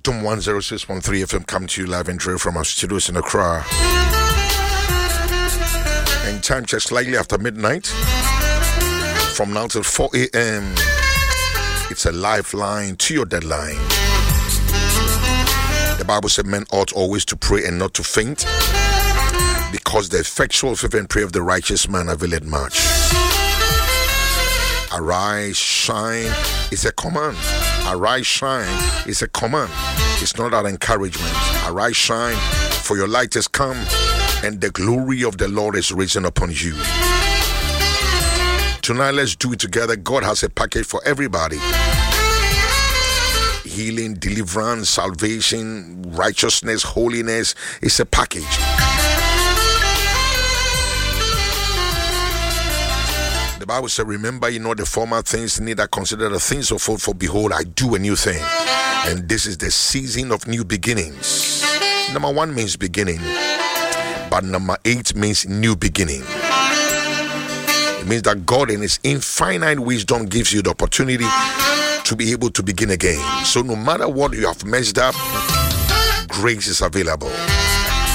Dom 106.3 FM come to you live and direct from our studios in Accra. And time check slightly after midnight. From now till 4 a.m. It's a lifeline to your deadline. The Bible said men ought always to pray and not to faint, because the effectual fervent prayer of the righteous man availeth much. Arise, shine is a command. Arise, shine is a command. It's not an encouragement. Arise, shine, for your light has come, and the glory of the Lord is risen upon you. Tonight, let's do it together. God has a package for everybody. Healing, deliverance, salvation, righteousness, holiness is a package. The Bible says, remember ye not the former things, neither consider the things of old, for behold, I do a new thing. And this is the season of new beginnings. Number 1 means beginning, but number 8 means new beginning. It means that God in his infinite wisdom gives you the opportunity to be able to begin again. So no matter what you have messed up, grace is available.